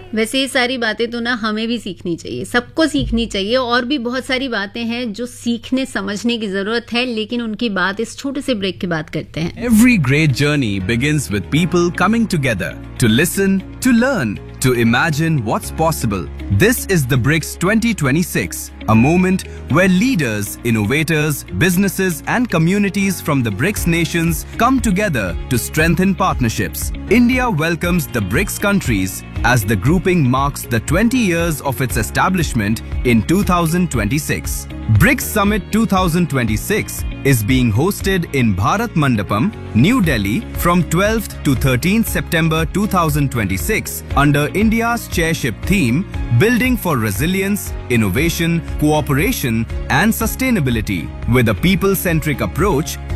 वैसे ये सारी बातें तो ना हमें भी सीखनी चाहिए, सबको सीखनी चाहिए और भी बहुत सारी बातें हैं जो सीखने समझने की जरूरत है, लेकिन उनकी बात इस छोटे से ब्रेक के बाद करते हैं। Every great journey begins with people coming together to listen, to learn, to imagine what's possible. This is the BRICS 2026, a moment where leaders, innovators, businesses and communities from the BRICS nations come together to strengthen partnerships. India welcomes the BRICS countries as the grouping marks the 20 years of its establishment in 2026. BRICS Summit 2026 is being hosted in Bharat Mandapam, New Delhi from 12th to 13th September 2026 under India's chairship theme Building for Resilience, Innovation, Cooperation and Sustainability with a people-centric approach